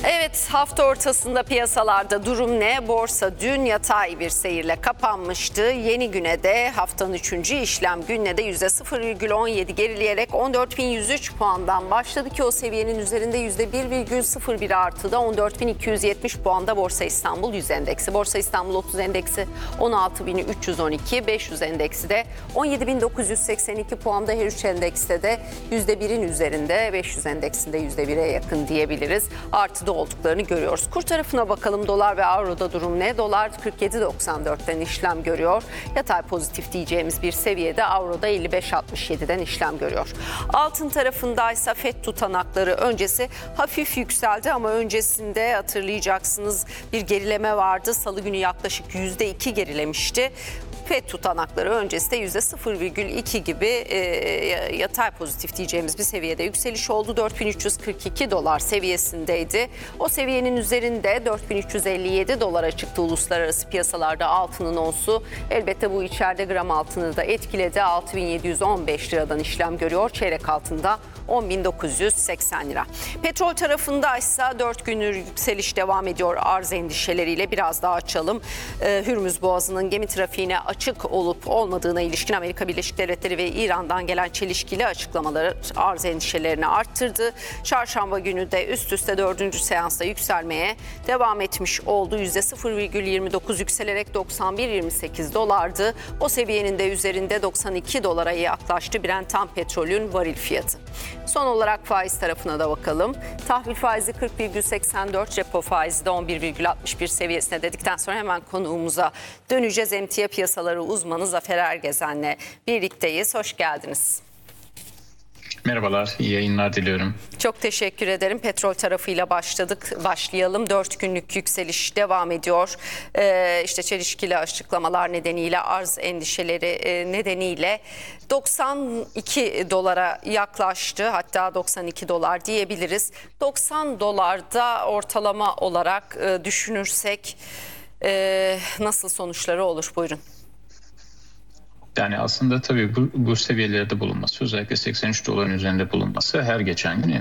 Evet, hafta ortasında piyasalarda durum ne? Borsa dün yatay bir seyirle kapanmıştı. Yeni güne de haftanın 3. işlem gününe de %0,17 gerileyerek 14.103 puandan başladı ki o seviyenin üzerinde %1,01 artıda 14.270 puanda Borsa İstanbul 100 endeksi. Borsa İstanbul 30 endeksi 16.312, 500 endeksi de 17.982 puanda, her üç endekste de %1'in üzerinde, 500 endeksinde %1'e yakın diyebiliriz. Artıda olduklarını görüyoruz. Kur tarafına bakalım, dolar ve avroda durum ne? Dolar 47.94'ten işlem görüyor. Yatay pozitif diyeceğimiz bir seviyede, avroda 55.67'den işlem görüyor. Altın tarafındaysa FED tutanakları öncesi hafif yükseldi ama öncesinde hatırlayacaksınız bir gerileme vardı. Salı günü yaklaşık %2 gerilemişti. FED tutanakları öncesi de %0,2 gibi yatay pozitif diyeceğimiz bir seviyede yükseliş oldu. 4.342 dolar seviyesindeydi. O seviyenin üzerinde 4.357 dolara çıktı uluslararası piyasalarda altının onsu. Elbette bu içeride gram altını da etkiledi. 6.715 liradan işlem görüyor. Çeyrek altında 10.980 lira. Petrol tarafındaysa 4 gündür yükseliş devam ediyor arz endişeleriyle. Biraz daha açalım. Hürmüz Boğazı'nın gemi trafiğine açık olup olmadığına ilişkin Amerika Birleşik Devletleri ve İran'dan gelen çelişkili açıklamaları arz endişelerini arttırdı. Çarşamba günü de üst üste 4. seansta yükselmeye devam etmiş oldu. %0,29 yükselerek 91.28 dolardı. O seviyenin de üzerinde 92 dolara yaklaştı Brent tam petrolün varil fiyatı. Son olarak faiz tarafına da bakalım. Tahvil faizi 40,84, repo faizi de 11,61 seviyesine dedikten sonra hemen konuğumuza döneceğiz. Emtia piyasaları uzmanı Zafer Ergezen'le birlikteyiz. Hoş geldiniz. Merhabalar, iyi yayınlar diliyorum. Çok teşekkür ederim. Petrol tarafıyla başlayalım. 4 günlük yükseliş devam ediyor. İşte çelişkili açıklamalar nedeniyle, arz endişeleri nedeniyle 92 dolara yaklaştı. Hatta 92 dolar diyebiliriz. 90 dolarda ortalama olarak düşünürsek nasıl sonuçları olur? Buyurun. Yani aslında tabii bu seviyelerde bulunması, özellikle 83 doların üzerinde bulunması her geçen gün